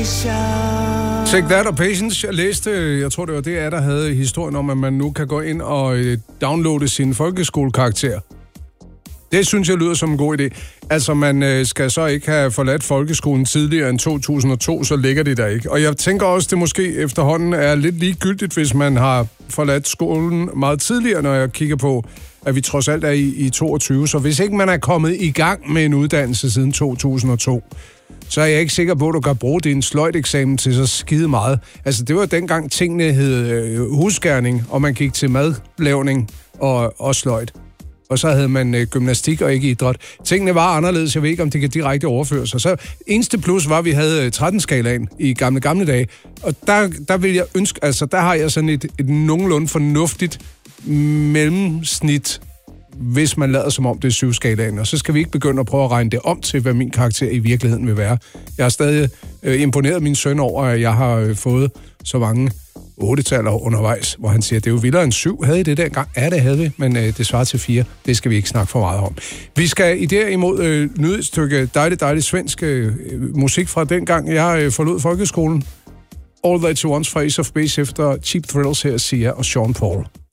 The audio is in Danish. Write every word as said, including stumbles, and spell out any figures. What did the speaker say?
Take That og Patience. Jeg læste, jeg tror det var det, at der havde historien om, at man nu kan gå ind og downloade sin folkeskolekarakter. Det synes jeg lyder som en god idé. Altså, man skal så ikke have forladt folkeskolen tidligere end to tusind og to, så ligger det der ikke. Og jeg tænker også, det måske efterhånden er lidt ligegyldigt, hvis man har forladt skolen meget tidligere, når jeg kigger på, at vi trods alt er i, i toogtyve. Så hvis ikke man er kommet i gang med en uddannelse siden to tusind og to, så er jeg ikke sikker på, at du kan bruge din sløjt-eksamen til så skide meget. Altså, det var dengang tingene hed øh, husgerning, og man gik til madlavning og, og sløjt. Og så havde man øh, gymnastik og ikke idræt. Tingene var anderledes, jeg ved ikke, om det kan direkte overføre sig. Så eneste plus var, at vi havde øh, tretten-skalaen i gamle, gamle dage. Og der, der vil jeg ønske, altså der har jeg sådan et, et nogenlunde fornuftigt mellemsnit, hvis man lader som om det er syv-skalaen. Og så skal vi ikke begynde at prøve at regne det om til, hvad min karakter i virkeligheden vil være. Jeg har stadig øh, imponeret min søn over, at jeg har øh, fået så mange otte-taller undervejs, hvor han siger, det er jo vildere end syv. Havde I det dengang? Ja, det havde vi, men øh, det svarer til fire. Det skal vi ikke snakke for meget om. Vi skal i derimod øh, nyde et stykke dejligt, dejligt svensk øh, musik fra dengang, jeg øh, forlod folkeskolen. All That You Want fra Ace of Base efter Cheap Thrills her, Sia og Sean Paul.